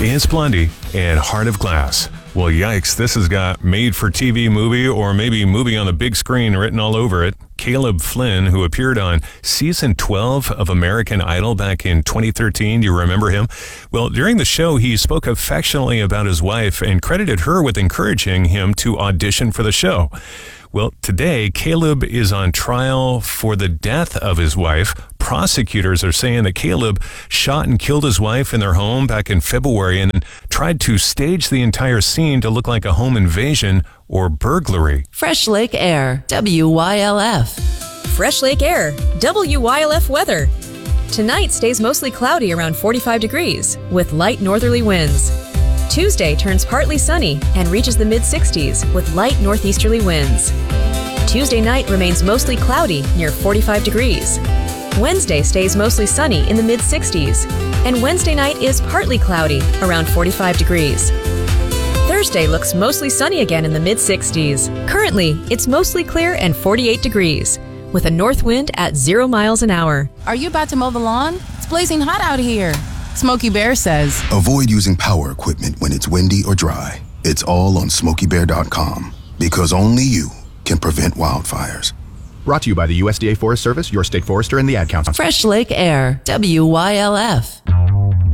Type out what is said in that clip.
It's Blondie and Heart of Glass. Well, yikes, this has got made-for-TV movie or maybe movie on the big screen written all over it. Caleb Flynn, who appeared on season 12 of American Idol back in 2013. Do you remember him? Well, during the show, he spoke affectionately about his wife and credited her with encouraging him to audition for the show. Well, today, Caleb is on trial for the death of his wife. Prosecutors are saying that Caleb shot and killed his wife in their home back in February and tried to stage the entire scene to look like a home invasion or burglary. Fresh Lake Air, WYLF. Fresh Lake Air, WYLF weather. Tonight stays mostly cloudy around 45 degrees with light northerly winds. Tuesday turns partly sunny and reaches the mid-60s with light northeasterly winds. Tuesday night remains mostly cloudy near 45 degrees. Wednesday stays mostly sunny in the mid-60s, and Wednesday night is partly cloudy around 45 degrees. Thursday looks mostly sunny again in the mid-60s. Currently, it's mostly clear and 48 degrees, with a north wind at 0 miles an hour. Are you about to mow the lawn? It's blazing hot out here. Smokey Bear says, avoid using power equipment when it's windy or dry. It's all on SmokeyBear.com, because only you can prevent wildfires. Brought to you by the USDA Forest Service, your state forester, and the Ad Council. Fresh Lake Air, WYLF.